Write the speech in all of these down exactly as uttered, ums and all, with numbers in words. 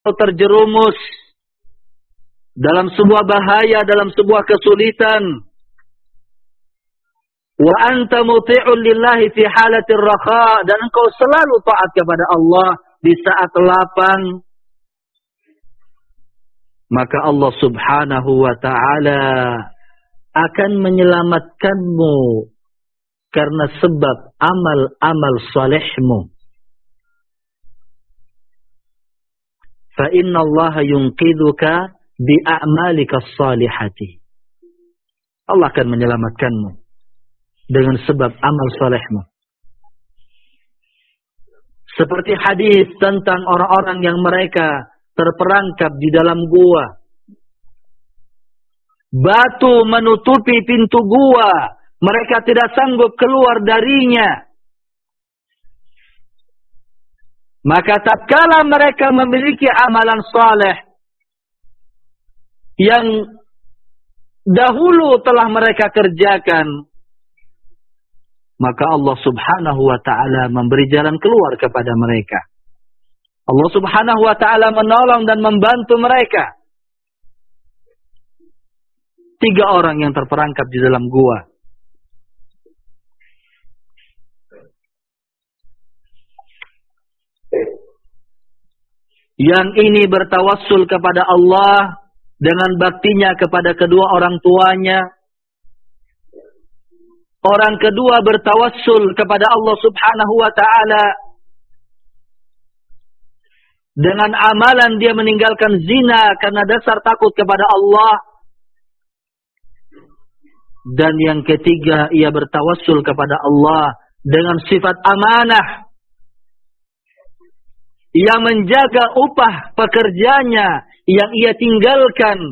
terjerumus dalam sebuah bahaya, dalam sebuah kesulitan, wa anta muti'un lillahi fi halatir rakha, dan engkau selalu taat kepada Allah di saat lapang, maka Allah Subhanahu wa ta'ala akan menyelamatkanmu karena sebab amal-amal salehmu. Fa inna Allah yunqidhuka bi a'malika salihati. Allah akan menyelamatkanmu dengan sebab amal salehmu. Seperti hadis tentang orang-orang yang mereka terperangkap di dalam gua. Batu menutupi pintu gua. Mereka tidak sanggup keluar darinya. Maka tatkala mereka memiliki amalan saleh yang dahulu telah mereka kerjakan, maka Allah Subhanahu wa ta'ala memberi jalan keluar kepada mereka. Allah Subhanahu wa ta'ala menolong dan membantu mereka. Tiga orang yang terperangkap di dalam gua. Yang ini bertawassul kepada Allah dengan baktinya kepada kedua orang tuanya. Orang kedua bertawassul kepada Allah Subhanahu wa ta'ala dengan amalan dia meninggalkan zina karena dasar takut kepada Allah. Dan yang ketiga, ia bertawassul kepada Allah dengan sifat amanah. Ia menjaga upah pekerjanya yang ia tinggalkan.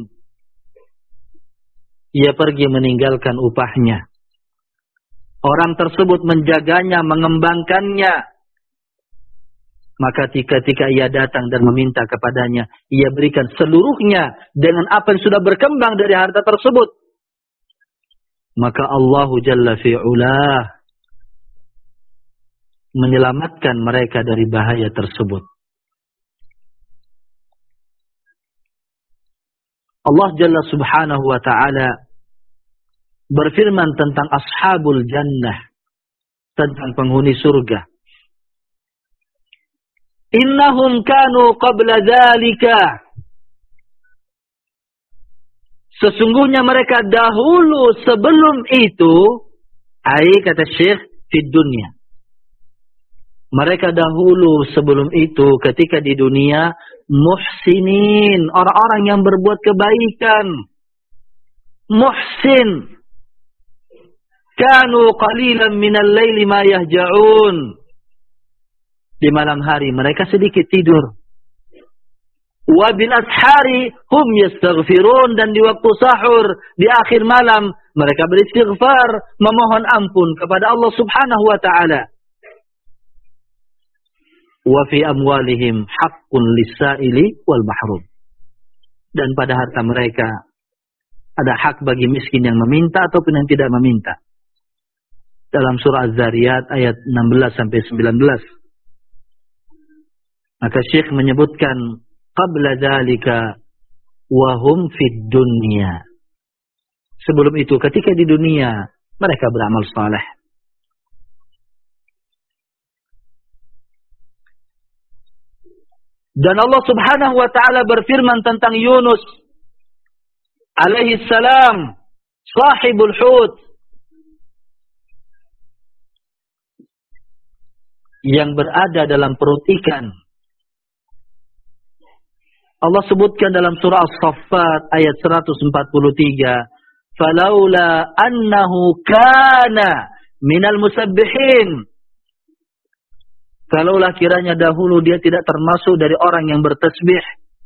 Ia pergi meninggalkan upahnya. Orang tersebut menjaganya, mengembangkannya. Maka ketika ia datang dan meminta kepadanya, ia berikan seluruhnya dengan apa yang sudah berkembang dari harta tersebut. Maka Allah Jalla fi'ulah menyelamatkan mereka dari bahaya tersebut. Allah Jalla Subhanahu wa ta'ala berfirman tentang ashabul jannah, tentang penghuni surga. Innahum kanu qabla dzalika, sesungguhnya mereka dahulu sebelum itu, ai kata Syekh, di dunia. Mereka dahulu sebelum itu ketika di dunia muhsinin, orang-orang yang berbuat kebaikan. Muhsin. Kanu qalilan minal laili ma yahja'un. Di malam hari mereka sedikit tidur. Wa bil ashari hum yastaghfirun, dan di waktu sahur di akhir malam mereka beristighfar, memohon ampun kepada Allah Subhanahu wa ta'ala. Wa fi amwalihim haqqun lis-sa'ili wal mahrum. Dan pada harta mereka ada hak bagi miskin yang meminta ataupun yang tidak meminta. Dalam surah Az-Zariyat ayat enam belas sampai sembilan belas. Maka Syekh menyebutkan qabla dzalika wa hum fid dunya. Sebelum itu ketika di dunia mereka beramal saleh. Dan Allah Subhanahu wa ta'ala berfirman tentang Yunus alaihi salam, sahibul hut, yang berada dalam perut ikan. Allah sebutkan dalam surah As-Saffat ayat seratus empat puluh tiga, "Falaula annahu kana minal musabbihin." Kalaulah kiranya dahulu dia tidak termasuk dari orang yang bertasbih.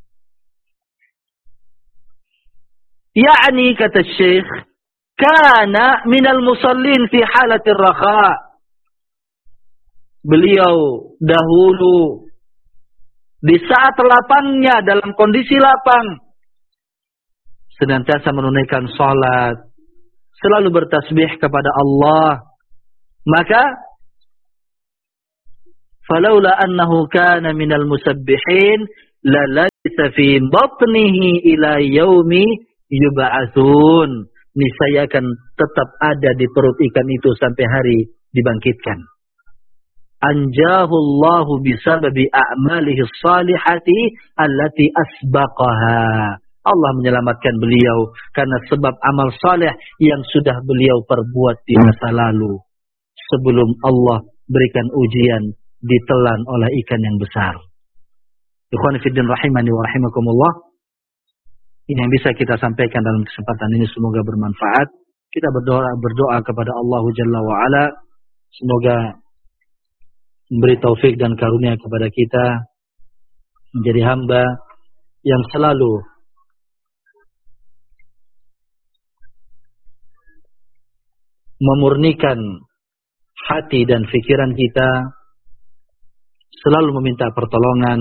Ya'ni kata Syekh, kana minal musallin fi halatir rakha. Beliau dahulu di saat lapangnya, dalam kondisi lapang, senantiasa menunaikan salat, selalu bertasbih kepada Allah. Maka falaula annahu kana minal musabbihin la labisa fi batnihi ila yaumi yub'atsun. Niscaya akan tetap ada di perut ikan itu sampai hari dibangkitkan. Anjahullahu bisababi a'malihi salihati allati asbaqaha. Allah menyelamatkan beliau karena sebab amal saleh yang sudah beliau perbuat di masa lalu. Sebelum Allah berikan ujian ditelan oleh ikan yang besar. Ikhwan fillah rahimani wa rahimakumullah. Ini yang bisa kita sampaikan dalam kesempatan ini, semoga bermanfaat. Kita berdoa berdoa kepada Allah Jalla wa Ala, semoga memberi taufik dan karunia kepada kita menjadi hamba yang selalu memurnikan hati dan fikiran kita, selalu meminta pertolongan,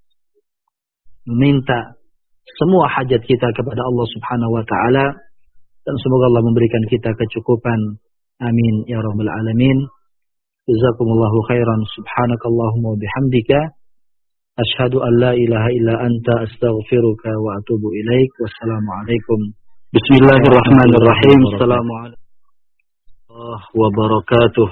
meminta semua hajat kita kepada Allah Subhanahu wa taala, dan semoga Allah memberikan kita kecukupan. Amin ya rabbal alamin. Jazakumullahu khairan. Subhanakallahumma wa bihamdika asyhadu an la ilaha illa anta astaghfiruka wa atubu ilaik. Wassalamu alaikum. Bismillahirrahmanirrahim. Assalamualaikum warahmatullahi wabarakatuh.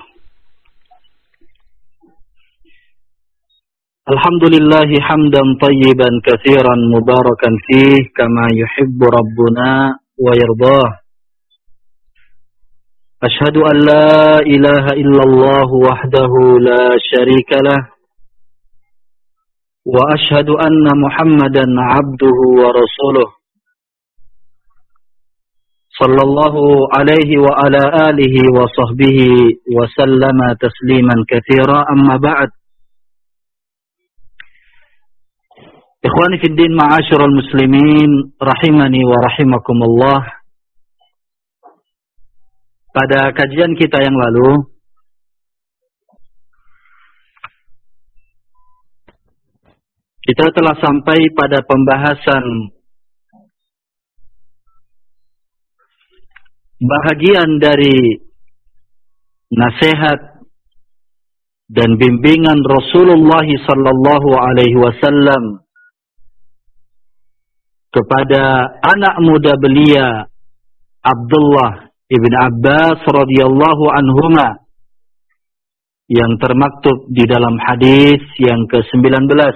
Alhamdulillahi hamdan tayyiban katsiran mubarakan fih kama yuhibbu rabbuna wa yardah. Ashhadu an la ilaha illallah wahdahu la syarika lah wa ashhadu anna Muhammadan abduhu wa rasuluh sallallahu alaihi wa ala alihi wa sahbihi wa sallama tasliman katsira, amma ba'd. Ikhwani fid din, ma'asyiral muslimin rahimani wa rahimakumullah. Pada kajian kita yang lalu kita telah sampai pada pembahasan bahagian dari nasihat dan bimbingan Rasulullah sallallahu alaihi wasallam kepada anak muda belia Abdullah ibn Abbas radhiyallahu anhuma, yang termaktub di dalam hadis yang ke sembilan belas,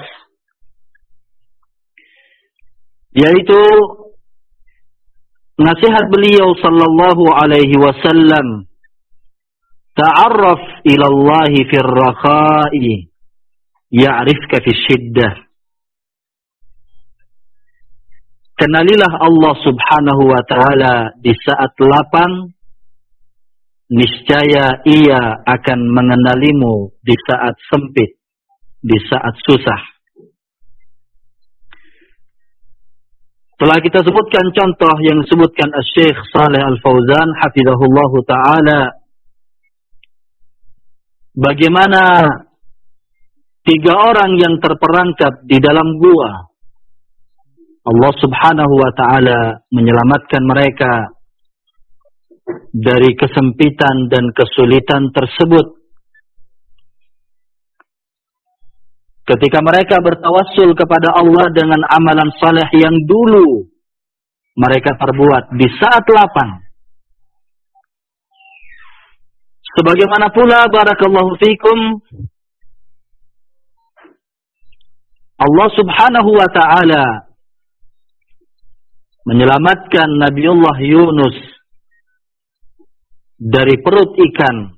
yaitu nasihat beliau sallallahu alaihi wasallam, ta'arraf ila Allah fir rakha'i ya'rifka fi syiddah. Kenalilah Allah Subhanahu wa taala di saat lapang, niscaya Ia akan mengenalimu di saat sempit, di saat susah. Telah kita sebutkan contoh yang disebutkan Asy-Syaikh Shalih Al-Fauzan hafizahullahu taala, bagaimana tiga orang yang terperangkap di dalam gua, Allah Subhanahu wa taala menyelamatkan mereka dari kesempitan dan kesulitan tersebut. Ketika mereka bertawassul kepada Allah dengan amalan saleh yang dulu mereka perbuat di saat lapang. Sebagaimana pula barakallahu fikum, Allah Subhanahu wa taala menyelamatkan Nabiullah Yunus dari perut ikan,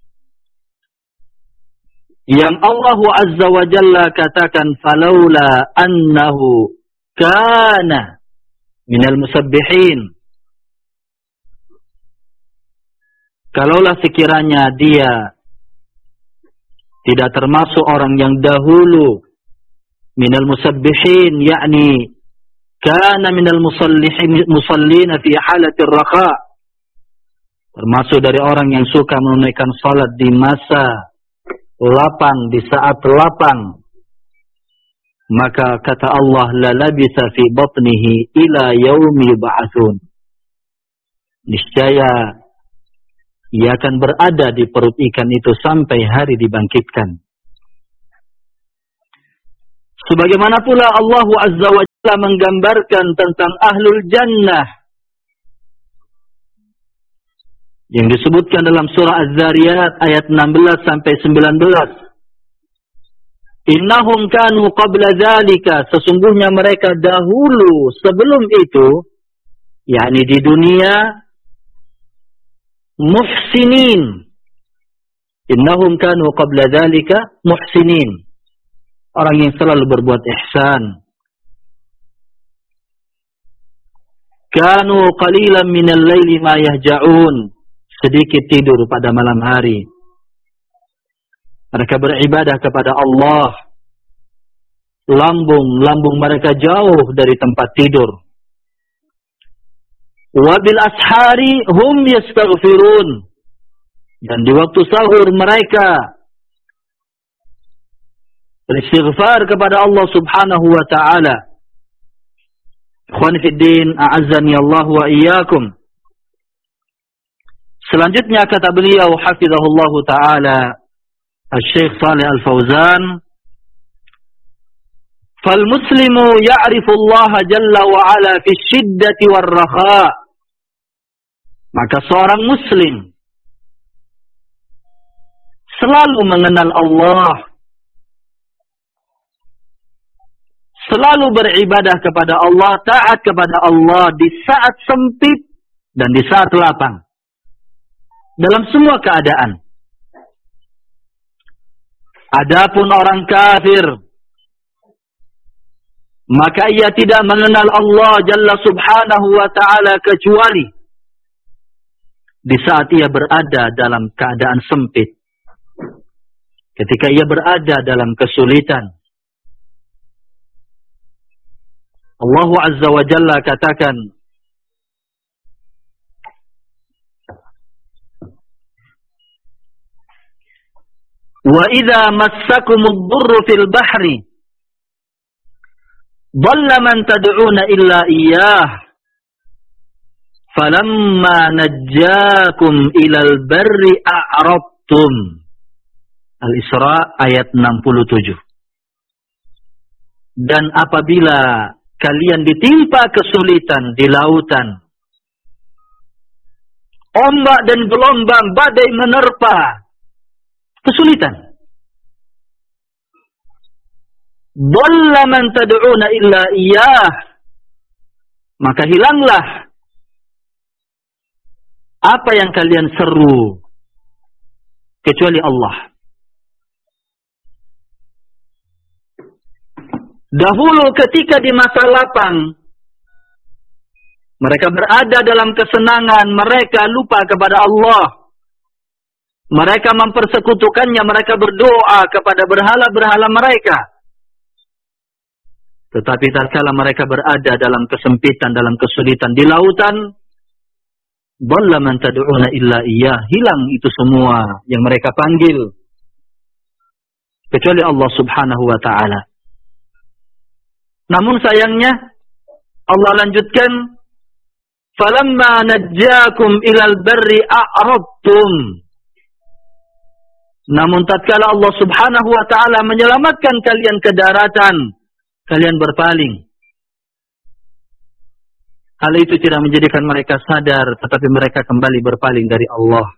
yang Allah Azza wa Jalla katakan falaula annahu kana minal musabbihin. Kalaulah sekiranya dia tidak termasuk orang yang dahulu minal musabbihin, yakni kana minal musallihin musallina fi halatir rakha, termasuk dari orang yang suka menunaikan salat di masa lapang, di saat lapang, maka kata Allah la labisa fi batnihi ila yaumi yub'atsun, niscaya ia akan berada di perut ikan itu sampai hari dibangkitkan. Sebagaimana pula Allah Azza wa telah menggambarkan tentang ahlul jannah yang disebutkan dalam surah Az-Zariyat ayat enam belas sampai sembilan belas. Innahum kanu qabla dzalika, sesungguhnya mereka dahulu sebelum itu, yakni di dunia, muhsinin. Innahum kanu qabla dzalika muhsinin, orang yang selalu berbuat ihsan. Kanu qalilan minal laili ma yahja'un, sedikit tidur pada malam hari. Mereka beribadah kepada Allah. Lambung-lambung mereka jauh dari tempat tidur. Wabil ashari hum yastaghfirun, dan di waktu sahur mereka beristighfar kepada Allah subhanahu wa ta'ala. Ikhwani fid din, a'azzani Allah wa iyyakum. Selanjutnya kata beliau hafizahullah ta'ala, Al-Syeikh Shalih Al-Fauzan, fal muslimu ya'rifu Allah jalla wa ala fi syiddati war rakha. Maka seorang muslim selalu mengenal Allah, selalu beribadah kepada Allah, taat kepada Allah di saat sempit dan di saat lapang, dalam semua keadaan. Adapun orang kafir, maka ia tidak mengenal Allah Jalla Subhanahu wa ta'ala kecuali di saat ia berada dalam keadaan sempit, ketika ia berada dalam kesulitan. Allah Azza wa Jalla katakan, wa idza massakumud durru fil bahri dhalla man tad'una illa iyyah falamma najjakum ilal barri a'rabtum. Al-Isra ayat enam puluh tujuh. Dan apabila kalian ditimpa kesulitan di lautan, ombak dan gelombang badai menerpa, kesulitan, dhalla man tad'una illa iyyah, maka hilanglah apa yang kalian seru kecuali Allah. Dahulu ketika di masa lapang, mereka berada dalam kesenangan, mereka lupa kepada Allah. Mereka mempersekutukannya, mereka berdoa kepada berhala-berhala mereka. Tetapi tatkala mereka berada dalam kesempitan, dalam kesulitan di lautan, dhalla man tad'una illa iyyah, hilang itu semua yang mereka panggil kecuali Allah Subhanahu wa ta'ala. Namun sayangnya Allah lanjutkan, falamma najjakum ilal barri a'rabtum. Namun tatkala Allah Subhanahu wa ta'ala menyelamatkan kalian ke daratan, kalian berpaling. Hal itu tidak menjadikan mereka sadar, tetapi mereka kembali berpaling dari Allah.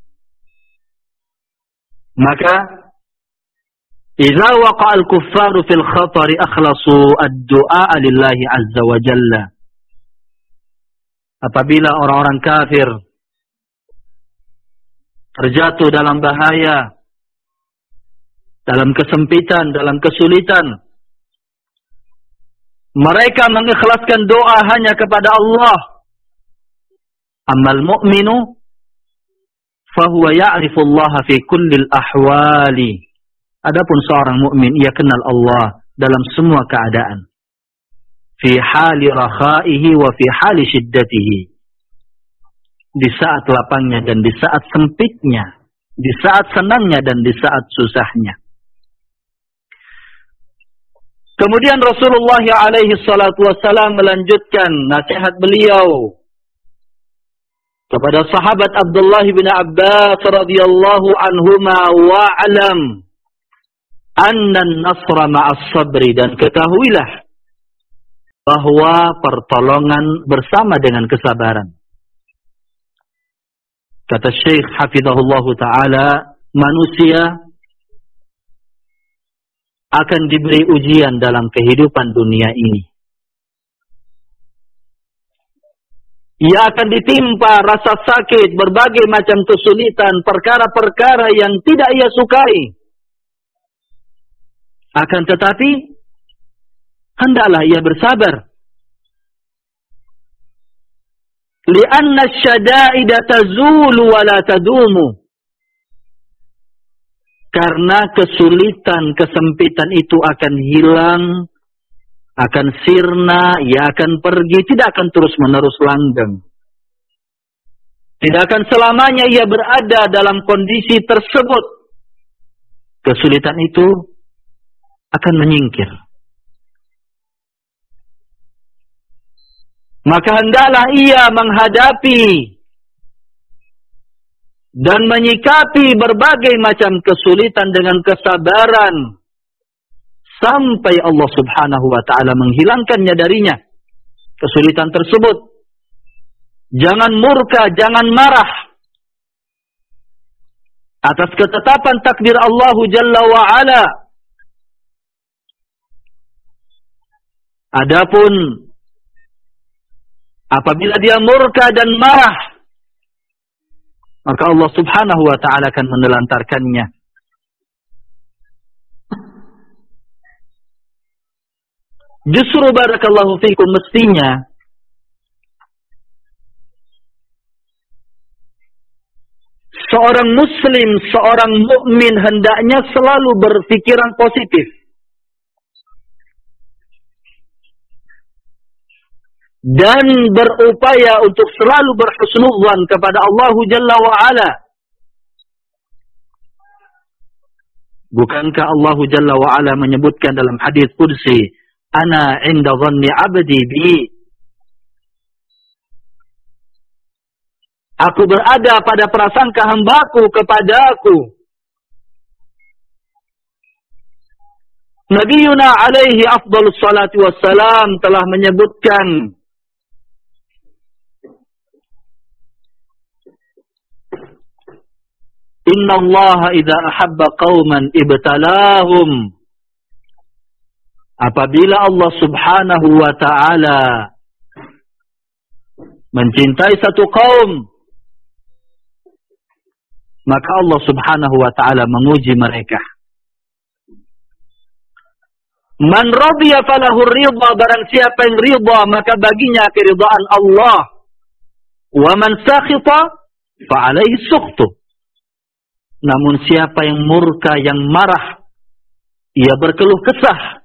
Maka idza waqa'al kuffaru fil khatari akhlasu ad-du'a lillahi azza wa jalla. Apabila orang-orang kafir terjatuh dalam bahaya, dalam kesempitan, dalam kesulitan, mereka mengikhlaskan doa hanya kepada Allah. Ammal mu'minu fahuwa ya'rifu Allah fi kullil ahwali. Adapun seorang mukmin, ia kenal Allah dalam semua keadaan. Fi hali rakhaihi wa fi hali shiddatihi. Di saat lapangnya dan di saat sempitnya, di saat senangnya dan di saat susahnya. Kemudian Rasulullah alaihi salatu wassalam melanjutkan nasihat beliau kepada sahabat Abdullah bin Abbas radhiyallahu anhuma, wa'lam anna an-nasra ma'as sabri, dan ketahuilah bahwa pertolongan bersama dengan kesabaran. Kata Syekh Hafizahullah Ta'ala, manusia akan diberi ujian dalam kehidupan dunia ini. Ia akan ditimpa rasa sakit, berbagai macam kesulitan, perkara-perkara yang tidak ia sukai. Akan tetapi, hendaklah ia bersabar. Lianna syada'ida tazulu wa la tadumu. Karena kesulitan, kesempitan itu akan hilang, akan sirna, ia akan pergi, tidak akan terus-menerus langgeng. Tidak akan selamanya ia berada dalam kondisi tersebut. Kesulitan itu akan menyingkir. Maka hendaklah ia menghadapi dan menyikapi berbagai macam kesulitan dengan kesabaran sampai Allah Subhanahu wa Ta'ala menghilangkannya darinya kesulitan tersebut. Jangan murka, jangan marah atas ketetapan takdir Allah Jalla wa Ala. Adapun apabila dia murka dan marah, maka Allah Subhanahu wa Ta'ala akan menelantarkannya. Justru barakallahu fikum, mestinya seorang muslim, seorang mukmin hendaknya selalu berpikiran positif dan berupaya untuk selalu berhusnudzan kepada Allah Jalla wa Ala. Bukankah Allah Jalla wa Ala menyebutkan dalam hadis qudsi, ana inda dhanni 'abdi bi. Aku berada pada prasangka hambaku kepadaku. Nabiuna alaihi afdhalus salatu wassalam telah menyebutkan, Inna Allah idza ahabba qauman ibtalahum. Apabila Allah Subhanahu wa Ta'ala mencintai satu kaum, maka Allah Subhanahu wa Ta'ala menguji mereka. Man radiya falahu ridha, barang siapa yang ridha maka baginya keridhaan Allah. Wa man sakhita fa alaihi sukhtu. Namun siapa yang murka, yang marah, ia berkeluh kesah,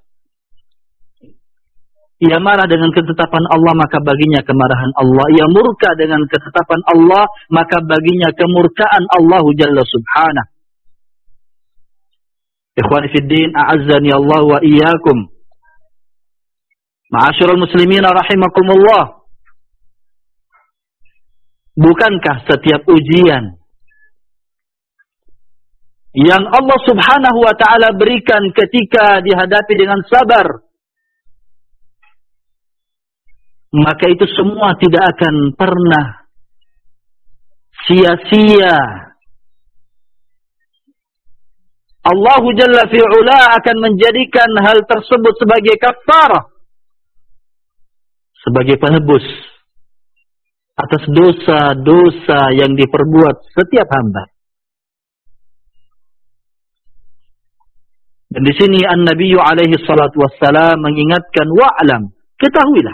ia marah dengan ketetapan Allah, maka baginya kemarahan Allah. Ia murka dengan ketetapan Allah, maka baginya kemurkaan Allah Jalla Subhanahu. Ikhwani fiddin, a'azzani Allah wa iyyakum. Ma'asyiral muslimin rahimakumullah. Bukankah setiap ujian yang Allah Subhanahu wa Ta'ala berikan ketika dihadapi dengan sabar, maka itu semua tidak akan pernah sia-sia. Allah Jalla fi'ula akan menjadikan hal tersebut sebagai kafarah, sebagai penebus atas dosa-dosa yang diperbuat setiap hamba. Dan di sini An-Nabi alaihi salatu wassalam mengingatkan, wa'lam, ketahuilah,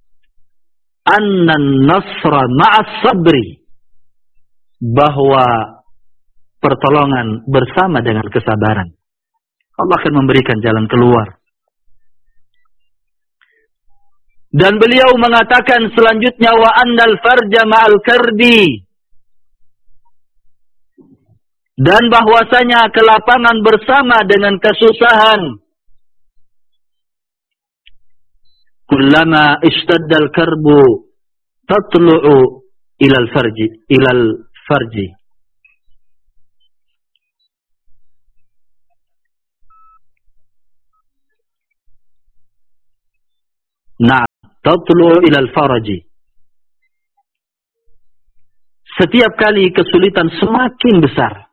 annan nasra ma'as sabri, bahwa pertolongan bersama dengan kesabaran. Allah akan memberikan jalan keluar. Dan beliau mengatakan selanjutnya, wa annal farja ma'al karbi, dan bahwasanya kelapangan bersama dengan kesusahan. Kullama istaddal karbu tatlu'u ilal farji, ilal farji. Nah, tatlu ilal faraji. Setiap kali kesulitan semakin besar,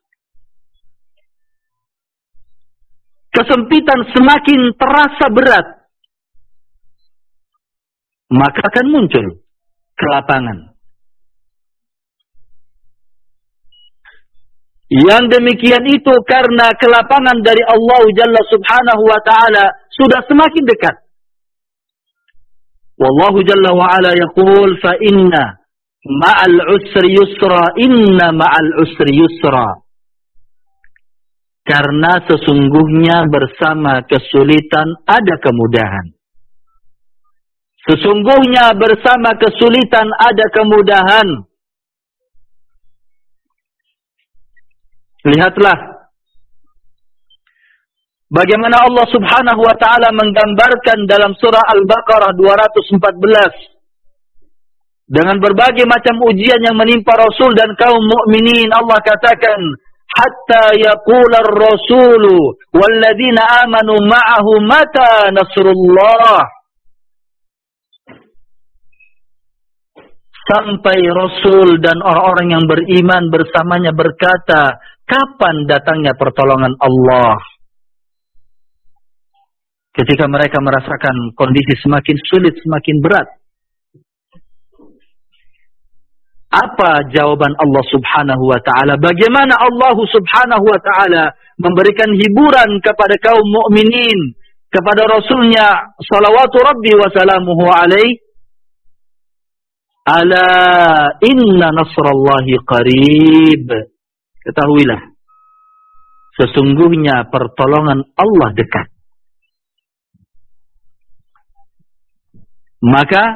kesempitan semakin terasa berat, maka akan muncul kelapangan. Yang demikian itu karena kelapangan dari Allah Jalla Subhanahu wa Ta'ala sudah semakin dekat. Wallahu Jalla wa Ala yaqul fa inna ma'al usri yusra, inna ma'al usri yusra. Karena sesungguhnya bersama kesulitan ada kemudahan. Sesungguhnya bersama kesulitan ada kemudahan. Lihatlah bagaimana Allah Subhanahu wa Ta'ala menggambarkan dalam surah Al-Baqarah dua ratus empat belas dengan berbagai macam ujian yang menimpa Rasul dan kaum mukminin. Allah katakan, hatta yaqula ar-rasulu walladzina amanu ma'ahu mata nasrullah. Sampai Rasul dan orang-orang yang beriman bersamanya berkata, kapan datangnya pertolongan Allah? Ketika mereka merasakan kondisi semakin sulit, semakin berat. Apa jawaban Allah Subhanahu wa Ta'ala? Bagaimana Allah Subhanahu wa Ta'ala memberikan hiburan kepada kaum mukminin, kepada Rasulnya salawatu Rabbi wa salamuhu alaih? Ala inna nasrallahi qarib. Ketahuilah, sesungguhnya pertolongan Allah dekat. Maka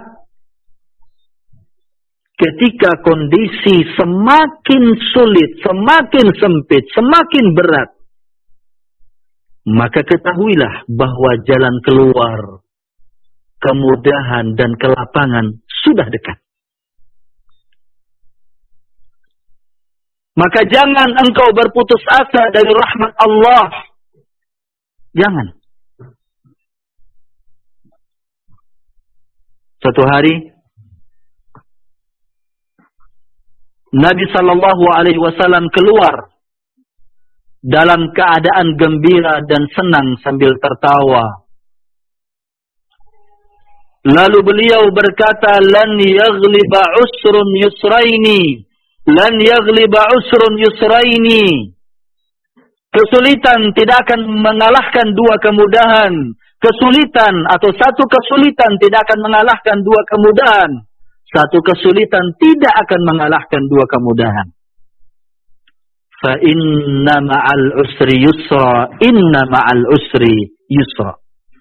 ketika kondisi semakin sulit, semakin sempit, semakin berat, maka ketahuilah bahwa jalan keluar, kemudahan dan kelapangan sudah dekat. Maka jangan engkau berputus asa dari rahmat Allah. Jangan. Suatu hari Nabi sallallahu alaihi wasallam keluar dalam keadaan gembira dan senang sambil tertawa. Lalu beliau berkata, lan yaghliba usrun yusraini. Lan yaghliba usrun yusraini. Kesulitan tidak akan mengalahkan dua kemudahan. Kesulitan atau satu kesulitan tidak akan mengalahkan dua kemudahan. Satu kesulitan tidak akan mengalahkan dua kemudahan. Fa inna ma'al usri yusra, inna ma'al usri yusra.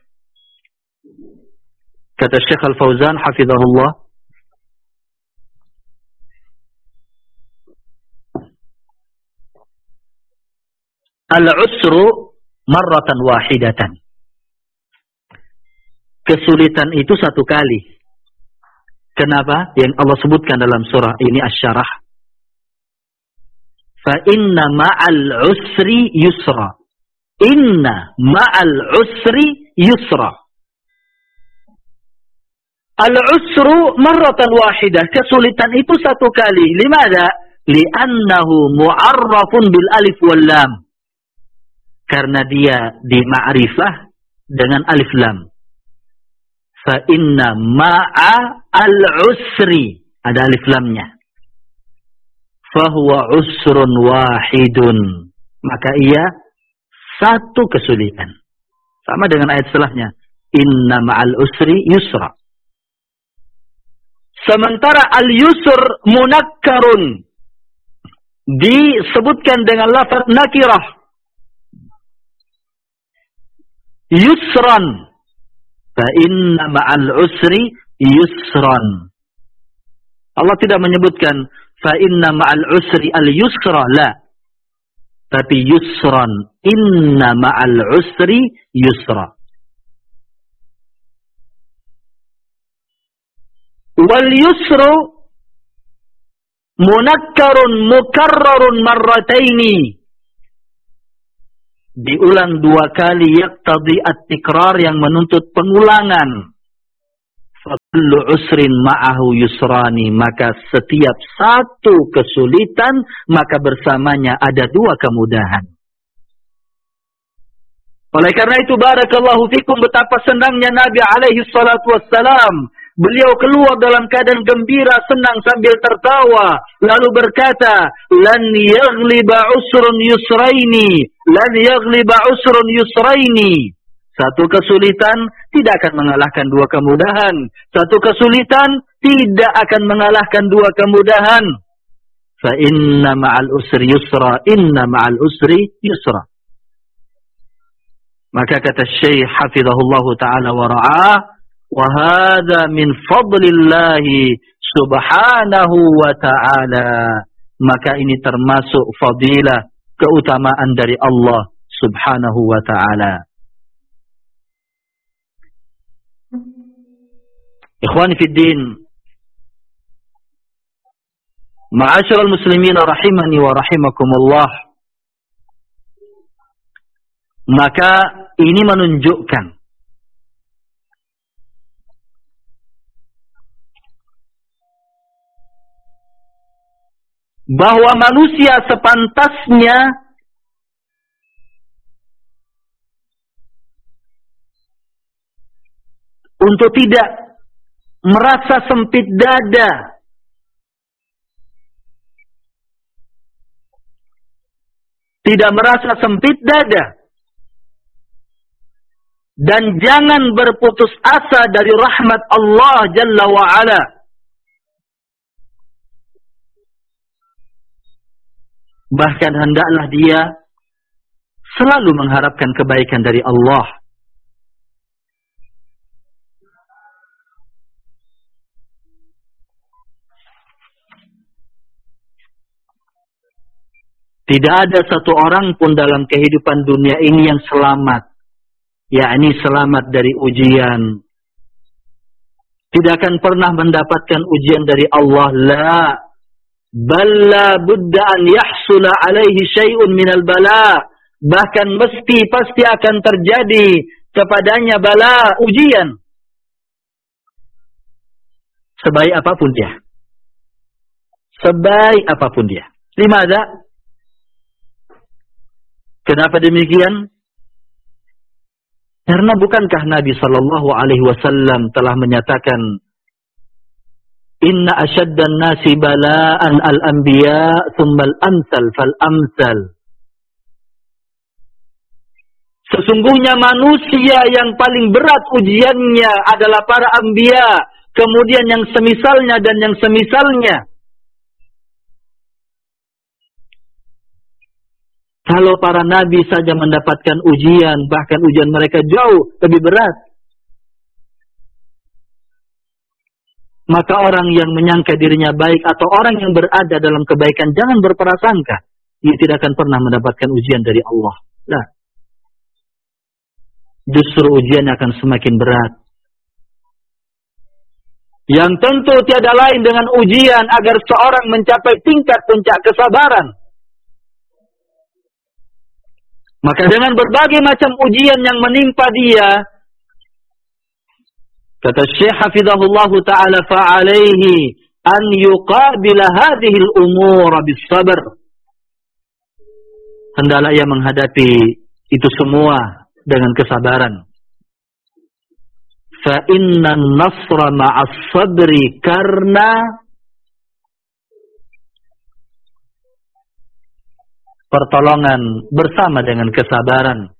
Kata Syekh Al-Fauzan hafizahullah, al-usru marratan wahidatan. Kesulitan itu satu kali. Kenapa? Yang Allah sebutkan dalam surah ini Asy-Syarah. Fa inna ma'al usri yusra. Inna ma'al usri yusra. Al-usru marratan wahidah. Kesulitan itu satu kali. Limada? Li'annahu mu'arrafun bil alif wal lam. Karena dia dima'rifah dengan alif lam. Fa inna ma'a al-usri. Ada alif lamnya. Fahuwa usrun wahidun. Maka ia satu kesulitan. Sama dengan ayat setelahnya. Inna ma'al usri yusra. Sementara al-yusr munakkarun. Disebutkan dengan lafaz nakirah. Yusran. Fa inna ma'al usri yusran. Allah tidak menyebutkan fa inna ma'al usri al-yusra, la. Tapi yusran. Inna ma'al usri yusra. Wal yusru munakkarun mukarrarun marrataini. Diulang dua kali, yaqtadi at-tikrar yang menuntut pengulangan. kullu usrin ma'ahu yusrani, maka setiap satu kesulitan maka bersamanya ada dua kemudahan. Oleh karena itu, barakallahu fikum, betapa senangnya Nabi alaihi salatu wassalam. Beliau keluar dalam keadaan gembira, senang sambil tertawa, lalu berkata, lan yaghliba usrun yusraini, lan yaghliba usrun yusraini. Satu kesulitan tidak akan mengalahkan dua kemudahan. Satu kesulitan tidak akan mengalahkan dua kemudahan. Fa inna ma'al usri yusra, inna ma'al usri yusra. Maka kata Syekh hafizahullahu ta'ala wa ra'ah, wa hadha min fadlillahi subhanahu wa ta'ala. Maka ini termasuk fadilah, keutamaan dari Allah subhanahu wa ta'ala. Ikhwani fi din, ma'asyiral muslimin rahimani wa rahimakumullah. Maka ini menunjukkan bahwa manusia sepantasnya untuk tidak merasa sempit dada, tidak merasa sempit dada, dan jangan berputus asa dari rahmat Allah Jalla wa'ala. Bahkan hendaklah dia selalu mengharapkan kebaikan dari Allah. Tidak ada satu orang pun dalam kehidupan dunia ini yang selamat, yakni selamat dari ujian. Tidak akan pernah mendapatkan ujian dari Allah. La, bal la budda an yahsula alaihi syai'un minal bala. Bahkan mesti pasti akan terjadi kepadanya bala, ujian. Sebaik apapun dia. Sebaik apapun dia. Limada? Kenapa demikian? Karena bukankah Nabi sallallahu alaihi wasallam telah menyatakan, inna asyaddan nasi bala'an al-anbiya thumma al-amsal fal-amsal. Sesungguhnya manusia yang paling berat ujiannya adalah para anbiya, kemudian yang semisalnya dan yang semisalnya. Kalau para nabi saja mendapatkan ujian, bahkan ujian mereka jauh lebih berat, maka orang yang menyangka dirinya baik atau orang yang berada dalam kebaikan, jangan berprasangka dia tidak akan pernah mendapatkan ujian dari Allah. Nah, justru ujiannya akan semakin berat. Yang tentu tiada lain dengan ujian agar seorang mencapai tingkat puncak kesabaran. Maka dengan berbagai macam ujian yang menimpa dia, kata Syekh hafizahullah ta'ala, fa'alaihi an yuqabila hadhihi al-umur bis-sabr. Hendaklah ia menghadapi itu semua dengan kesabaran. Fa inna an-nasra ma'as sabri, karena pertolongan bersama dengan kesabaran.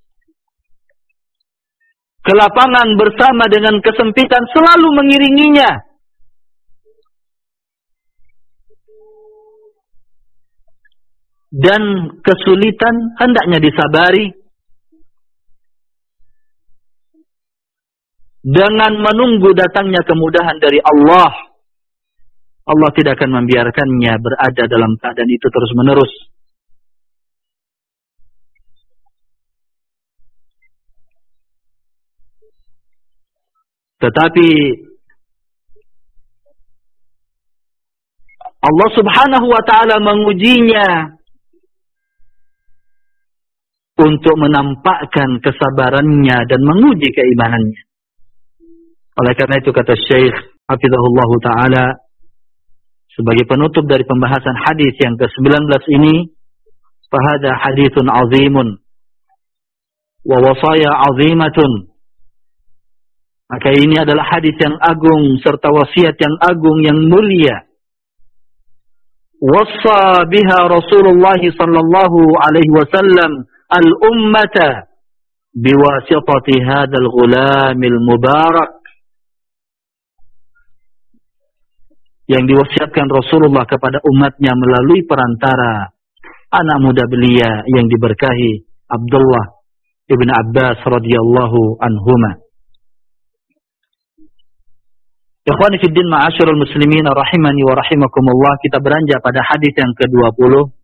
Kelapangan bersama dengan kesempitan selalu mengiringinya. Dan kesulitan hendaknya disabari dengan menunggu datangnya kemudahan dari Allah. Allah tidak akan membiarkannya berada dalam keadaan itu terus-menerus. Tetapi Allah subhanahu wa ta'ala mengujinya untuk menampakkan kesabarannya dan menguji keimanannya. Oleh karena itu kata Syekh hafizahullahu ta'ala, sebagai penutup dari pembahasan hadis yang ke sembilan belas ini, fahada hadithun azimun wa wasaya azimatun. Maka ini adalah hadis yang agung serta wasiat yang agung yang mulia. Wassa biha Rasulullah sallallahu alaihi wasallam al-ummata biwasitati hadzal ghulamil mubarak. Yang diwasiatkan Rasulullah kepada umatnya melalui perantara anak muda belia yang diberkahi, Abdullah ibn Abbas radhiyallahu anhuma. Ikhwani fiddin ma'asyiral muslimin rahimani wa rahimakumullah, kita beranjak pada hadis yang ke dua puluh.